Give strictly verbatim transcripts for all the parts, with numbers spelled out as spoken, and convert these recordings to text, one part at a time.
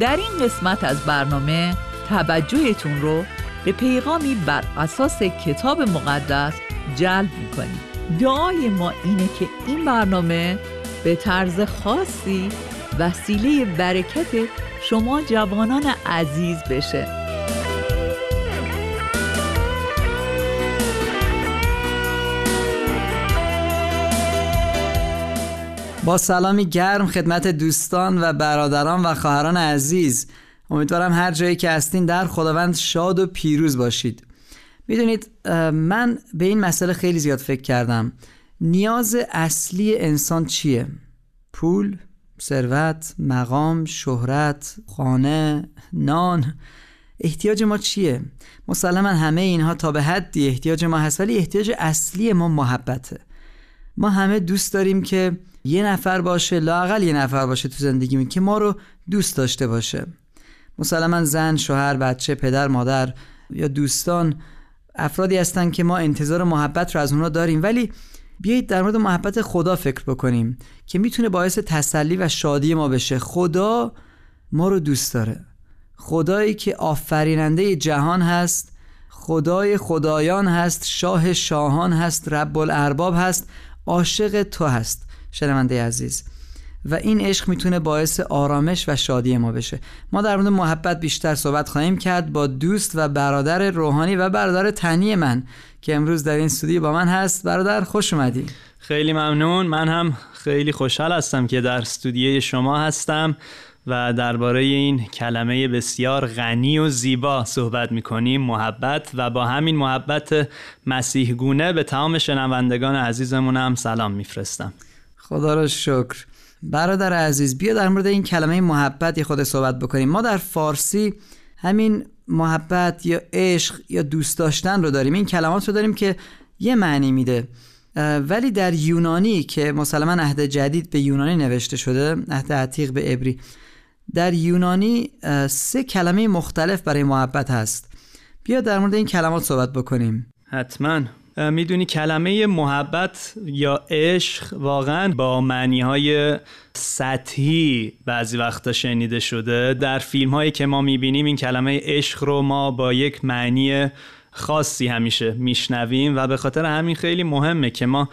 در این قسمت از برنامه توجهتون رو به پیغامی بر اساس کتاب مقدس جلب می‌کنیم. دعای ما اینه که این برنامه به طرز خاصی وسیله برکت شما جوانان عزیز بشه. با سلامی گرم خدمت دوستان و برادران و خواهران عزیز، امیدوارم هر جایی که هستین در خداوند شاد و پیروز باشید. میدونید من به این مسئله خیلی زیاد فکر کردم. نیاز اصلی انسان چیه؟ پول، ثروت، مقام، شهرت، خانه، نان. احتیاج ما چیه؟ مسلماً همه اینها تا به حدی احتیاج ما هست، ولی احتیاج اصلی ما محبته. ما همه دوست داریم که یه نفر باشه، لااقل یه نفر باشه تو زندگیمون که ما رو دوست داشته باشه. مسلماً زن، شوهر، بچه، پدر، مادر یا دوستان افرادی هستن که ما انتظار محبت رو از اونها داریم، ولی بیایید در مورد محبت خدا فکر بکنیم که میتونه باعث تسلی و شادی ما بشه. خدا ما رو دوست داره. خدایی که آفریننده جهان هست، خدای خدایان هست، شاه شاهان هست، رب الارباب هست، عاشق تو هست شنونده عزیز، و این عشق میتونه باعث آرامش و شادی ما بشه. ما در مورد محبت بیشتر صحبت خواهیم کرد با دوست و برادر روحانی و برادر تنی من که امروز در این استودیو با من هست. برادر خوش اومدی. خیلی ممنون. من هم خیلی خوشحال هستم که در استودیوی شما هستم و درباره این کلمه بسیار غنی و زیبا صحبت میکنیم، محبت، و با همین محبت مسیح گونه به تمام شنوندگان عزیزمون هم سلام میفرستم. خدا را شکر. برادر عزیز، بیا در مورد این کلمه محبت یه خود صحبت بکنیم. ما در فارسی همین محبت یا عشق یا دوست داشتن رو داریم، این کلمات رو داریم که یه معنی میده، ولی در یونانی که مسلماً عهد جدید به یونانی نوشته شده، عهد عتیق به عبری، در یونانی سه کلمه مختلف برای محبت هست. بیا در مورد این کلمات صحبت بکنیم. حتماً. میدونی کلمه محبت یا عشق واقعا با معنی‌های سطحی بعضی وقتا شنیده شده. در فیلم‌هایی که ما می‌بینیم این کلمه عشق رو ما با یک معنی خاصی همیشه میشنویم و به خاطر همین خیلی مهمه که ما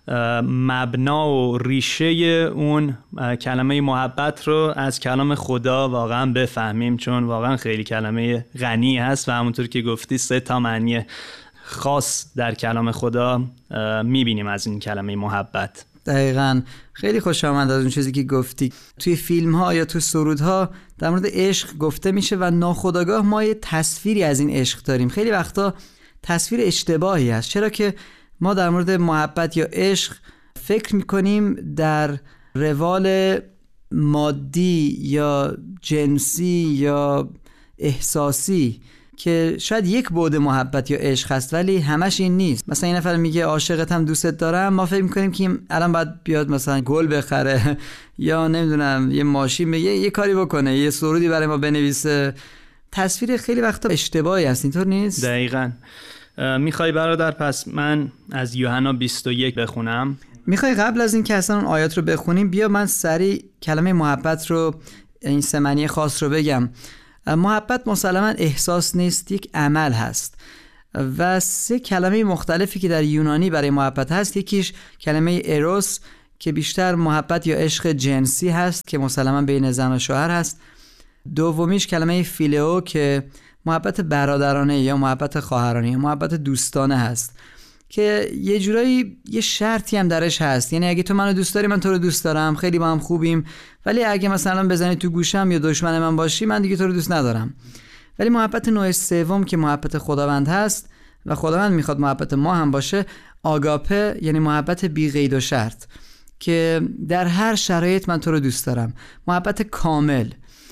مبنا و ریشه اون کلمه محبت رو از کلام خدا واقعا بفهمیم، چون واقعا خیلی کلمه غنی هست و همونطور که گفتی سه تا معنی خاص در کلام خدا میبینیم از این کلمه محبت. دقیقاً. خیلی خوش آمد از اون چیزی که گفتی. توی فیلم ها یا تو سرودها در مورد عشق گفته میشه و ناخودآگاه ما یه تصویری از این عشق داریم. خیلی وقتا تصویر اشتباهی هست، چرا که ما در مورد محبت یا عشق فکر میکنیم در روال مادی یا جنسی یا احساسی که شاید یک بعد محبت یا عشق هست، ولی همش این نیست. مثلا این نفر میگه عاشقتم، دوستت دارم، ما فکر میکنیم که الان باید بیاد مثلا گل بخره یا نمیدونم یه ماشین بگه، یه کاری بکنه، یه سرودی برای ما بنویسه. تصویر خیلی وقتا اشتباهی هست، اینطور نیست؟ دقیقاً. میخوای برادر پس من از یوحنا بیست و یک بخونم؟ میخوای قبل از این که اصلا اون آیات رو بخونیم بیا من سریع کلمه محبت رو، این سه معنی خاص رو بگم. محبت مسلماً احساس نیست، یک عمل هست و سه کلمه مختلفی که در یونانی برای محبت هست. یکیش کلمه اروس که بیشتر محبت یا عشق جنسی هست که مسلماً بین زن و شوهر هست. دومیش کلمه فیلئو که محبت برادرانه یا محبت خواهرانه یا محبت دوستانه هست که یه جورایی یه شرطی هم درش هست، یعنی اگه تو منو دوست داری من تو رو دوست دارم، خیلی با هم خوبیم، ولی اگه مثلا بزنی تو گوشم یا دشمن من باشی من دیگه تو رو دوست ندارم. ولی محبت نوع سوم که محبت خداوند هست و خداوند میخواد محبت ما هم باشه، آگاپه، یعنی محبت بی قید و شرط که در هر شرایط من تو رو دوست دارم، محبت کامل.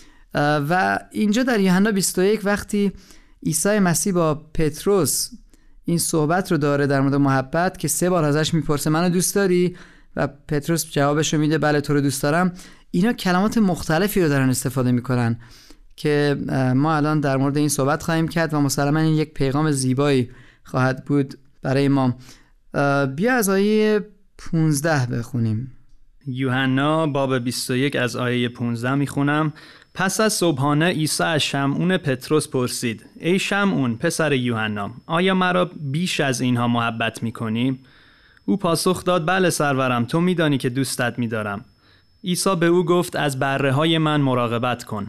و اینجا در یوحنا بیست و یک وقتی عیسی مسیح با پتروس این صحبت رو داره در مورد محبت که سه بار ازش میپرسه منو دوست داری؟ و پتروس جوابش رو میده بله تو رو دوست دارم. اینا کلمات مختلفی رو دارن استفاده میکنن که ما الان در مورد این صحبت خواهیم کرد و مسلماً این یک پیغام زیبایی خواهد بود برای ما. بیا از آیه پونزده بخونیم. یوحنا باب بیست و یک از آیه پونزده میخونم. پس از صبحانه عیسی از شمعون پتروس پرسید: ای شمعون پسر یوحنا، آیا مرا بیش از اینها محبت می‌کنی؟ او پاسخ داد: بله سرورم، تو می‌دانی که دوستت می‌دارم. عیسی به او گفت: از بره‌های من مراقبت کن.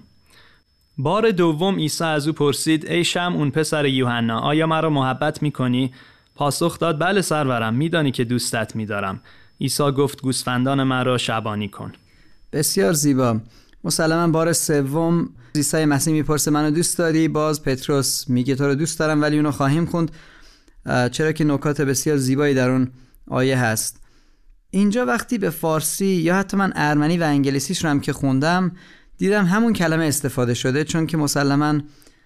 بار دوم عیسی از او پرسید: ای شمعون پسر یوحنا، آیا مرا محبت می‌کنی؟ پاسخ داد: بله سرورم، می‌دانی که دوستت می‌دارم. عیسی گفت: گوسفندان مرا شبانی کن. بسیار زیبا. مسلماً بار سوم عیسی مسیح میپرسه منو دوست داری؟ باز پتروس میگه تو رو دوست دارم، ولی اونو خواهیم خوند چرا که نکات بسیار زیبایی در اون آیه هست. اینجا وقتی به فارسی یا حتی من ارمنی و انگلیسیش رو هم که خوندم دیدم همون کلمه استفاده شده، چون که مسلماً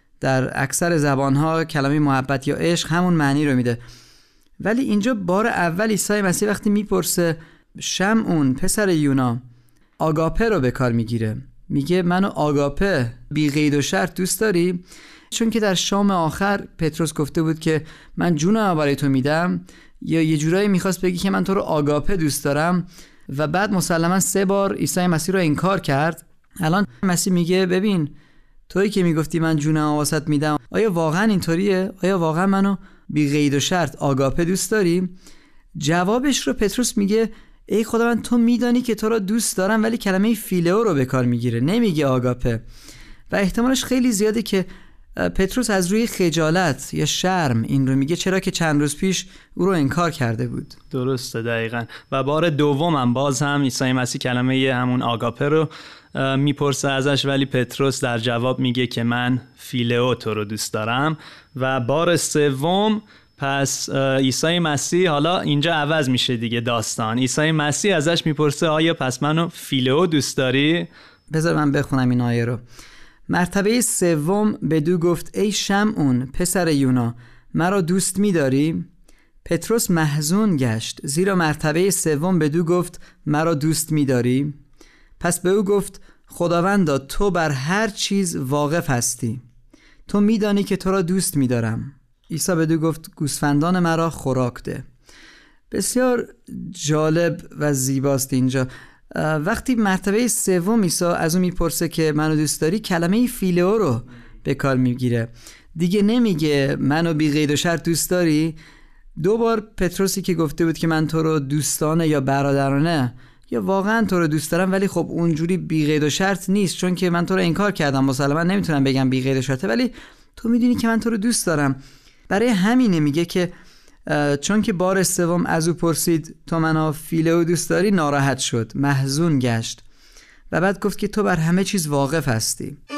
در اکثر زبانها کلمه محبت یا عشق همون معنی رو میده. ولی اینجا بار اول عیسی مسیح وقتی میپرسه شمعون پسر یونا، آگاپه رو به کار میگیره. میگه منو آگاپه بی قید و شرط دوست داری؟ چون که در شام آخر پتروس گفته بود که من جونم برای تو میدم، یا یه جورایی میخواست بگی که من تو رو آگاپه دوست دارم، و بعد مسلما سه بار عیسی مسیح رو انکار کرد. الان مسیح میگه ببین تویی که میگفتی من جونم واسط میدم، آیا واقعا اینطوریه؟ آیا واقعا منو بی قید و شرط آگاپه دوست داری؟ جوابش رو پتروس میگه ای خدا من تو میدانی که تو رو دوست دارم، ولی کلمه فیلئو رو به کار میگیره، نمیگه آگاپه. و احتمالش خیلی زیاده که پتروس از روی خجالت یا شرم این رو میگه، چرا که چند روز پیش او رو انکار کرده بود. درسته، دقیقاً. و بار دومم باز هم عیسی مسیح کلمه همون آگاپه رو میپرسه ازش، ولی پتروس در جواب میگه که من فیلئو تو رو دوست دارم. و بار سوم پس عیسی مسیح حالا اینجا عوض میشه دیگه داستان. عیسی مسیح ازش میپرسه آیا پس منو فیلئو دوست داری؟ بذار من بخونم این آیه رو. مرتبه سوم بدو گفت ای شمعون پسر یونا، مرا دوست می‌داری؟ پتروس محزون گشت، زیرا مرتبه سوم بدو گفت مرا دوست می‌داری؟ پس به او گفت خداوندا تو بر هر چیز واقف هستی، تو می‌دانی که تو را دوست می‌دارم. عیسی بدو گفت گوسفندان مرا خوراک ده. بسیار جالب و زیباست اینجا. وقتی مرتبه سوم عیسی از اون میپرسه که منو دوست داری، کلمه فیلئو رو به کار میگیره. دیگه نمیگه منو بی قید و شرط دوست داری. دو بار پتروسی که گفته بود که من تو رو دوستانه یا برادرانه یا واقعا تو رو دوست دارم، ولی خب اونجوری بی قید و شرط نیست، چون که من تو رو انکار کردم، مسلما نمیتونم بگم بی قید و شرطه، ولی تو میدونی که من تو رو دوست دارم. برای همینه میگه که چون که بار سوم از او پرسید تو منو فیلئو دوست داری، ناراحت شد، محزون گشت و بعد گفت که تو بر همه چیز واقف هستی.